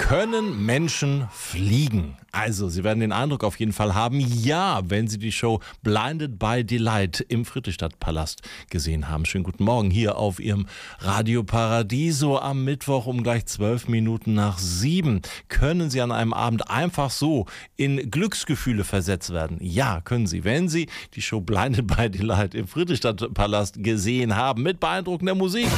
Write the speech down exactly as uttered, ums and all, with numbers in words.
Können Menschen fliegen? Also, Sie werden den Eindruck auf jeden Fall haben, ja, wenn Sie die Show Blinded by Delight im Friedrichstadtpalast gesehen haben. Schönen guten Morgen hier auf Ihrem Radio Paradiso am Mittwoch um gleich zwölf Minuten nach sieben. Können Sie an einem Abend einfach so in Glücksgefühle versetzt werden? Ja, können Sie, wenn Sie die Show Blinded by Delight im Friedrichstadtpalast gesehen haben mit beeindruckender Musik.